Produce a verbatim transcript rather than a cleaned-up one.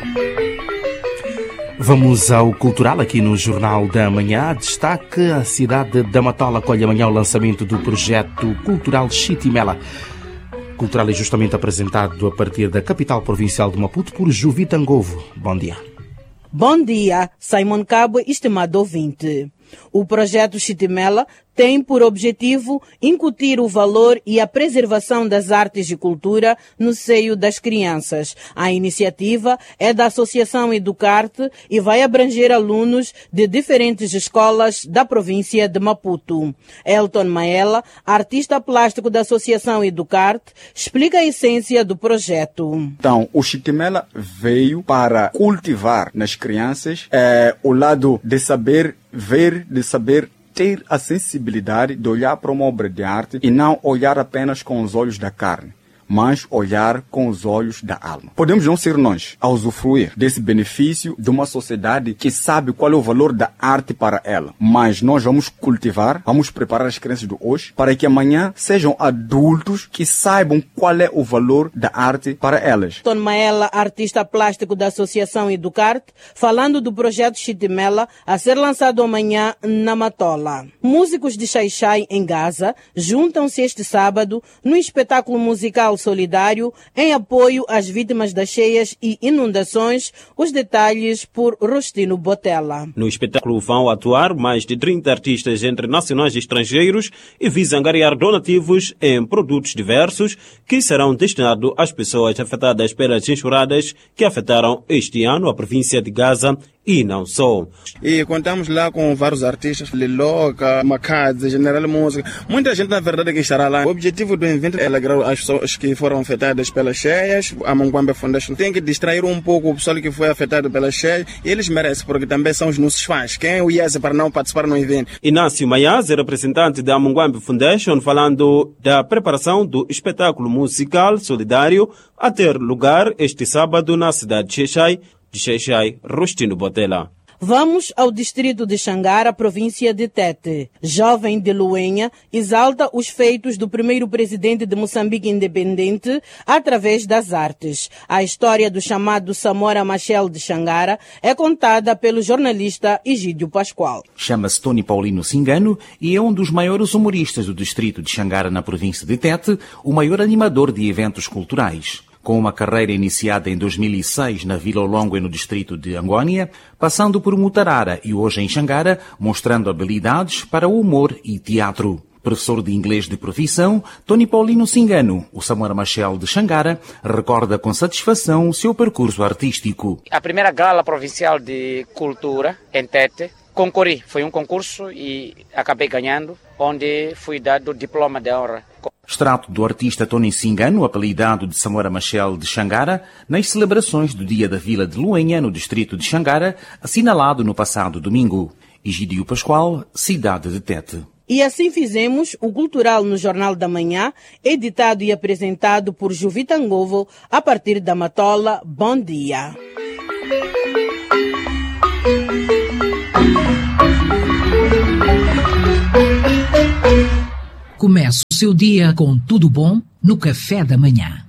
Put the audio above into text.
Vamos ao cultural aqui no Jornal da Manhã. Destaque: a cidade da Matola acolhe amanhã o lançamento do projeto cultural Chitimela. O cultural é justamente apresentado a partir da capital provincial de Maputo por Juvita Ngovo. Bom dia. Bom dia, Simon Cabo, estimado ouvinte. O projeto Chitimela tem por objetivo incutir o valor e a preservação das artes e cultura no seio das crianças. A iniciativa é da Associação Educarte e vai abranger alunos de diferentes escolas da província de Maputo. Elton Maela, artista plástico da Associação Educarte, explica a essência do projeto. Então, o Chitimela veio para cultivar nas crianças é, o lado de saber ver, de saber ter a sensibilidade de olhar para uma obra de arte e não olhar apenas com os olhos da carne, mas olhar com os olhos da alma. Podemos não ser nós a usufruir desse benefício de uma sociedade que sabe qual é o valor da arte para ela, mas nós vamos cultivar, vamos preparar as crianças de hoje para que amanhã sejam adultos que saibam qual é o valor da arte para elas. Tom Maela, artista plástico da Associação Educarte, falando do projeto Chitimela a ser lançado amanhã na Matola. Músicos de Xai-Xai em Gaza juntam-se este sábado no espetáculo musical solidário em apoio às vítimas das cheias e inundações. Os detalhes por Rostino Botella. No espetáculo vão atuar mais de trinta artistas entre nacionais e estrangeiros e visa angariar donativos em produtos diversos que serão destinados às pessoas afetadas pelas enxurradas que afetaram este ano a província de Gaza e não só. E contamos lá com vários artistas, Liloca, Macadze, General Música, muita gente na verdade que estará lá. O objetivo do evento é alegrar as pessoas que foram afetadas pelas cheias. A Munguamba Foundation tem que distrair um pouco o pessoal que foi afetado pelas cheias e eles merecem, porque também são os nossos fãs. Quem é o I E S para não participar no evento? Inácio Maiaz, representante da Munguamba Foundation, falando da preparação do espetáculo musical solidário a ter lugar este sábado na cidade de Xai-Xai. De Xai-Xai, Rostino Botella. Vamos ao distrito de Xangara, província de Tete. Jovem de Luenha exalta os feitos do primeiro presidente de Moçambique independente através das artes. A história do chamado Samora Machel de Xangara é contada pelo jornalista Egídio Pascoal. Chama-se Tony Paulino Singano e é um dos maiores humoristas do distrito de Xangara, na província de Tete, o maior animador de eventos culturais. Com uma carreira iniciada em dois mil e seis na Vila Longa, no distrito de Angônia, passando por Mutarara e hoje em Xangara, mostrando habilidades para o humor e teatro. Professor de inglês de profissão, Tony Paulino Singano, o Samora Machel de Xangara, recorda com satisfação o seu percurso artístico. A primeira gala provincial de cultura em Tete, concorri, foi um concurso e acabei ganhando, onde fui dado o diploma de honra. Extrato do artista Tony Singano, apelidado de Samora Machel de Xangara, nas celebrações do Dia da Vila de Luenha, no distrito de Xangara, assinalado no passado domingo. Egídio Pascoal, cidade de Tete. E assim fizemos o Cultural no Jornal da Manhã, editado e apresentado por Juvita Ngovo, a partir da Matola. Bom dia. Comece o seu dia com tudo bom no café da manhã.